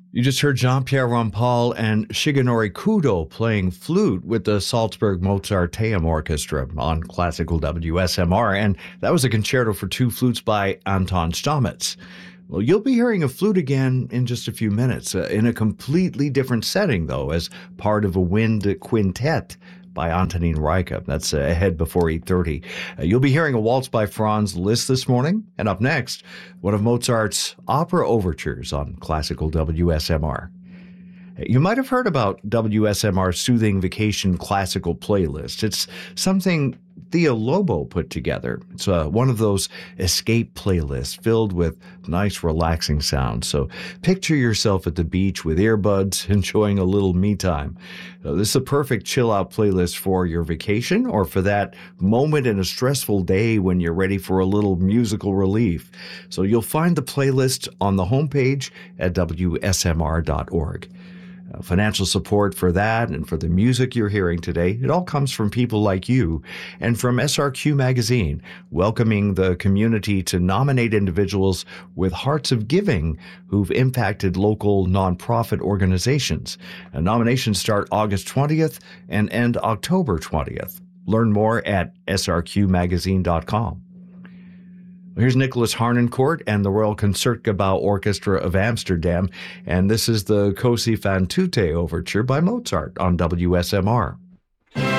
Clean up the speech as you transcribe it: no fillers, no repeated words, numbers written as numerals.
You just heard Jean-Pierre Rampal and Shigenori Kudo playing flute with the Salzburg Mozarteum Orchestra on classical WSMR, and that was a concerto for two flutes by Anton Stamitz. Well, you'll be hearing a flute again in just a few minutes, in a completely different setting, though, as part of a wind quintet by Antonin Reicha. That's ahead before 8:30. You'll be hearing a waltz by Franz Liszt this morning, and up next, one of Mozart's opera overtures on classical WSMR. You might have heard about WSMR's Soothing Vacation Classical Playlist. It's something Thea Lobo put together. It's one of those escape playlists filled with nice, relaxing sounds. So picture yourself at the beach with earbuds, enjoying a little me time. This is a perfect chill-out playlist for your vacation or for that moment in a stressful day when you're ready for a little musical relief. So you'll find the playlist on the homepage at WSMR.org. Financial support for that and for the music you're hearing today, it all comes from people like you and from SRQ Magazine, welcoming the community to nominate individuals with hearts of giving who've impacted local nonprofit organizations. And nominations start August 20th and end October 20th. Learn more at srqmagazine.com. Here's Nicholas Harnoncourt and the Royal Concertgebouw Orchestra of Amsterdam, and this is the Così fan tutte overture by Mozart on WSMR.